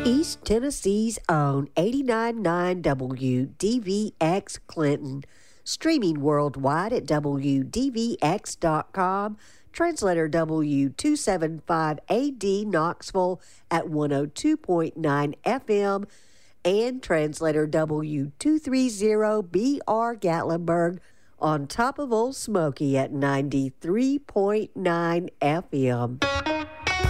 East Tennessee's own 89.9 WDVX Clinton, streaming worldwide at WDVX.com, translator W275AD Knoxville at 102.9 FM, and translator W230BR Gatlinburg on top of Old Smoky at 93.9 FM.